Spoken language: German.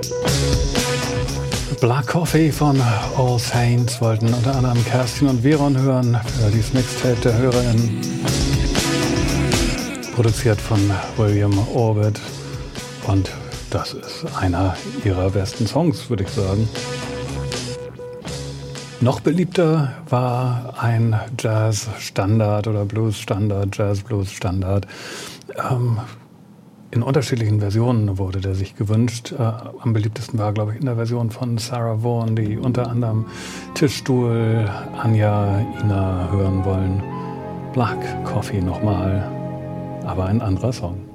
Black Coffee von All Saints wollten unter anderem Kerstin und Veron hören für dieses Mixtape der HörerInnen. Produziert von William Orbit. Und das ist einer ihrer besten Songs, würde ich sagen. Noch beliebter war ein Jazz-Standard oder Blues-Standard, Jazz-Blues-Standard. In unterschiedlichen Versionen wurde der sich gewünscht. Am beliebtesten war, glaube ich, in der Version von Sarah Vaughan, die unter anderem Tischstuhl, Anja, Ina hören wollen. Black Coffee nochmal, aber ein anderer Song.